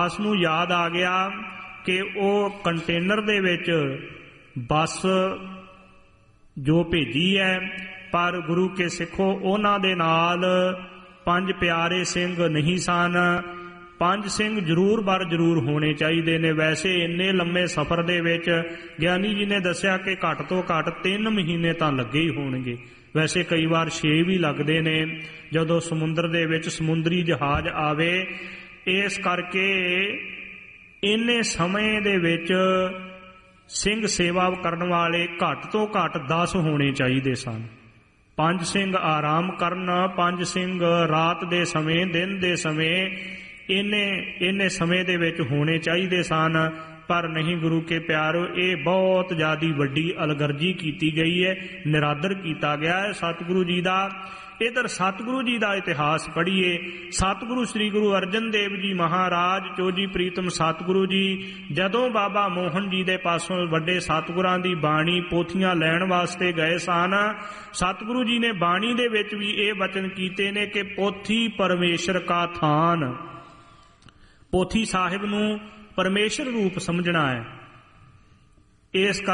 ਦਾਸ ਨੂੰ ਯਾਦ ਆ ਗਿਆ ਕਿ ਉਹ ਕੰਟੇਨਰ ਦੇ ਵਿੱਚ ਬੱਸ ਜੋ ਭੇਜੀ ਹੈ, ਪਰ ਗੁਰੂ ਕੇ ਸਿੱਖੋ ਉਹਨਾਂ ਦੇ ਨਾਲ 5 ਪਿਆਰੇ ਸਿੰਘ ਨਹੀਂ ਸਨ। 5 ਸਿੰਘ ਜ਼ਰੂਰ ਬਰ ਜ਼ਰੂਰ ਹੋਣੇ ਚਾਹੀਦੇ ਨੇ। ਵੈਸੇ ਇੰਨੇ ਲੰਮੇ ਸਫ਼ਰ ਦੇ ਵਿੱਚ ਗਿਆਨੀ ਜੀ ਨੇ ਦੱਸਿਆ ਕਿ ਘੱਟ ਤੋਂ ਘੱਟ 3 ਮਹੀਨੇ ਤਾਂ ਲੱਗੇ ਹੀ ਹੋਣਗੇ। ਵੈਸੇ ਕਈ ਵਾਰ 6 ਵੀ ਲੱਗਦੇ ਨੇ ਜਦੋਂ ਸਮੁੰਦਰ ਦੇ ਵਿੱਚ ਸਮੁੰਦਰੀ ਜਹਾਜ਼ ਆਵੇ। ਇਸ ਕਰਕੇ ਇੰਨੇ ਸਮੇਂ ਦੇ ਵਿੱਚ ਸਿੰਘ ਸੇਵਾ ਕਰਨ ਵਾਲੇ ਘੱਟ ਤੋਂ ਘੱਟ 10 ਹੋਣੇ ਚਾਹੀਦੇ ਸਨ। 5 ਸਿੰਘ ਆਰਾਮ ਕਰਨ, 5 ਸਿੰਘ ਰਾਤ ਦੇ ਸਮੇਂ, ਦਿਨ ਦੇ ਸਮੇਂ, ਇੰਨੇ ਸਮੇਂ ਦੇ ਵਿੱਚ ਹੋਣੇ ਚਾਹੀਦੇ ਸਨ। ਪਰ ਨਹੀਂ ਗੁਰੂ ਕੇ ਪਿਆਰੋ, ਇਹ ਬਹੁਤ ਜ਼ਿਆਦਾ ਵੱਡੀ ਅਲਗਰਜੀ ਕੀਤੀ ਗਈ ਹੈ, ਨਿਰਾਦਰ ਕੀਤਾ ਗਿਆ ਹੈ ਸਤਿਗੁਰੂ ਜੀ ਦਾ। ਇਧਰ ਸਤਿਗੁਰੂ ਜੀ ਦਾ ਇਤਿਹਾਸ ਪੜ੍ਹੀਏ। ਸਤਿਗੁਰੂ ਸ੍ਰੀ ਗੁਰੂ ਅਰਜਨ ਦੇਵ ਜੀ ਮਹਾਰਾਜ ਚੋਜੀ ਪ੍ਰੀਤਮ ਸਤਿਗੁਰੂ ਜੀ ਜਦੋਂ ਬਾਬਾ ਮੋਹਨ ਜੀ ਦੇ ਪਾਸੋਂ ਵੱਡੇ ਸਤਿਗੁਰਾਂ ਦੀ ਬਾਣੀ ਪੋਥੀਆਂ ਲੈਣ ਵਾਸਤੇ ਗਏ ਸਨ, ਸਤਿਗੁਰੂ ਜੀ ਨੇ ਬਾਣੀ ਦੇ ਵਿੱਚ ਵੀ ਇਹ ਵਚਨ ਕੀਤੇ ਨੇ ਕਿ ਪੋਥੀ ਪਰਮੇਸ਼ਰ ਕਾ ਥਾਨ। ਪੋਥੀ ਸਾਹਿਬ ਨੂੰ ਪਰਮੇਸ਼ਰ ਰੂਪ ਸਮਝਣਾ ਹੈ। ਇਸ